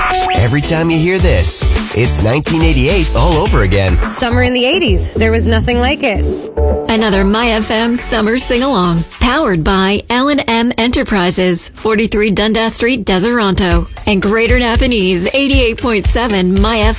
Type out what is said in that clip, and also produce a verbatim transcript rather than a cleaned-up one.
Every time you hear this, it's nineteen eighty-eight all over again. Summer in the eighties. There was nothing like it. Another My F M Summer Sing-Along. Powered by L and M Enterprises, forty-three Dundas Street, Deseronto. And Greater Napanese, eighty-eight point seven My F M.